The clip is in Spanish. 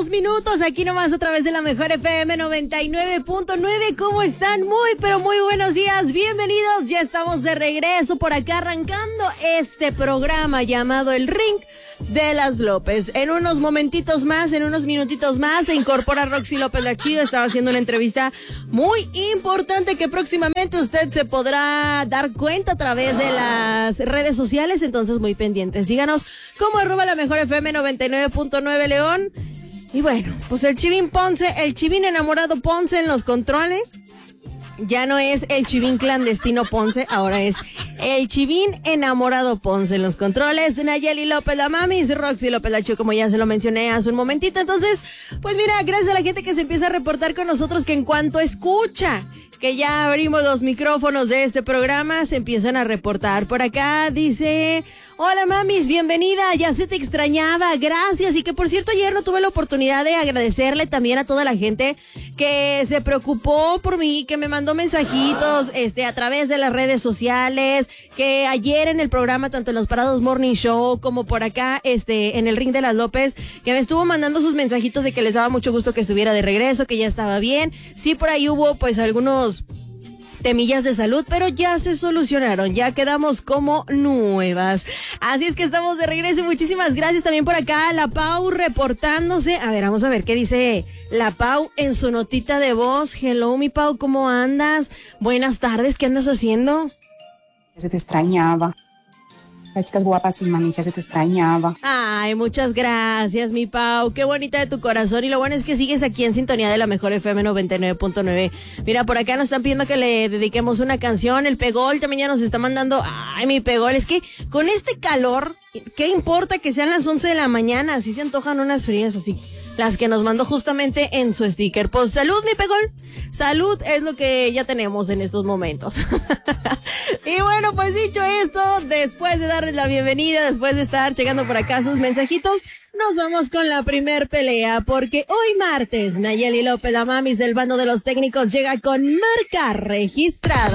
minutos, aquí nomás a través de la mejor FM 99.9. ¿Cómo están? Muy, pero muy buenos días. Bienvenidos. Ya estamos de regreso por acá arrancando este programa llamado El Ring de las López. En unos momentitos más, en unos minutitos más, se incorpora Roxy López La Chiva. Estaba haciendo una entrevista muy importante que próximamente usted se podrá dar cuenta a través de las redes sociales. Entonces, muy pendientes. Díganos cómo @ la mejor FM 99.9 León. Y bueno, pues el Chivín Ponce, el Chivín enamorado Ponce en los controles. Ya no es el Chivín clandestino Ponce, ahora es el Chivín enamorado Ponce en los controles. Nayeli López la Mamis, Roxy López La Chiva, como ya se lo mencioné hace un momentito. Entonces, pues mira, gracias a la gente que se empieza a reportar con nosotros, que en cuanto escucha que ya abrimos los micrófonos de este programa, se empiezan a reportar. Por acá dice: hola mamis, bienvenida, ya se te extrañaba, gracias. Y que por cierto, ayer no tuve la oportunidad de agradecerle también a toda la gente que se preocupó por mí, que me mandó mensajitos a través de las redes sociales, que ayer en el programa, tanto en los Parados Morning Show como por acá en el Ring de las López, que me estuvo mandando sus mensajitos de que les daba mucho gusto que estuviera de regreso, que ya estaba bien. Sí, por ahí hubo pues algunos temillas de salud, pero ya se solucionaron, ya quedamos como nuevas. Así es que estamos de regreso. Muchísimas gracias también por acá, la Pau reportándose. A ver, vamos a ver qué dice la Pau en su notita de voz. Hello, mi Pau, ¿cómo andas? Buenas tardes, ¿qué andas haciendo? Se te extrañaba. Las chicas guapas y mami, ya se te extrañaba. Ay, muchas gracias, mi Pau. Qué bonita de tu corazón. Y lo bueno es que sigues aquí en sintonía de la mejor FM 99.9. Mira, por acá nos están pidiendo que le dediquemos una canción. El Pegol también ya nos está mandando. Ay, mi Pegol, es que con este calor, ¿qué importa que sean las 11 de la mañana? Así se antojan unas frías así. Las que nos mandó justamente en su sticker. Pues salud, mi Pegol. Salud es lo que ya tenemos en estos momentos. Y bueno, pues dicho esto, después de darles la bienvenida, después de estar llegando por acá sus mensajitos, nos vamos con la primer pelea, porque hoy martes, Nayeli López, la Mamis del bando de los técnicos, llega con marca registrada.